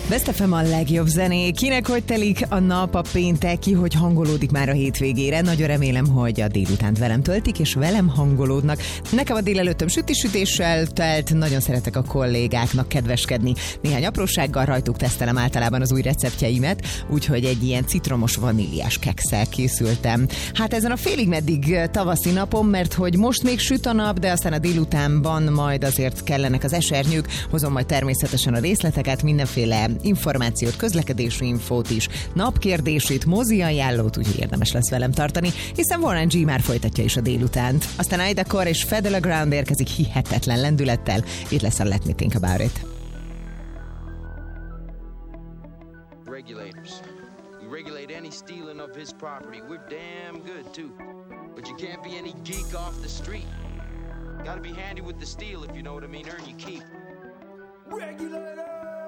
Best FM a legjobb zené. Kinek hogy telik a nap, a pénteki, hogy hangolódik már a hétvégére. Nagyon remélem, hogy a délutánt velem töltik, és velem hangolódnak. Nekem a délelőttöm sütéssel telt, nagyon szeretek a kollégáknak kedveskedni. Néhány aprósággal rajtuk tesztelem általában az új receptjeimet, úgyhogy egy ilyen citromos vaníliás kekszel készültem. Hát ezen a félig meddig tavaszi napon, mert hogy most még süt a nap, de aztán a délutánban majd azért kellenek az esernyők. Hozom majd természetesen a részleteket, mindenféle információt, közlekedési infót is, napkérdését, mozi ajánlót, úgyhogy érdemes lesz velem tartani, hiszen Warren G már folytatja is a délutánt. Aztán Ida Core és Fedele Ground érkezik hihetetlen lendülettel. Itt lesz a Let Me Think About It. Regulators. We regulate any stealing of his property. We're damn good too. But you can't be any geek off the street. Gotta be handy with the steel, if you know what I mean. Earn your keep.